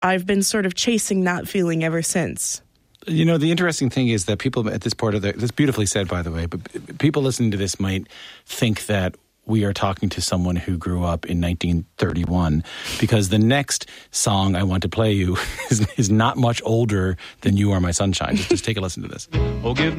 I've been sort of chasing that feeling ever since. You know, the interesting thing is that people at this part of that's beautifully said, by the way, but people listening to this might think that we are talking to someone who grew up in 1931, because the next song I want to play you is not much older than You Are My Sunshine. Just take a listen to this. Oh, give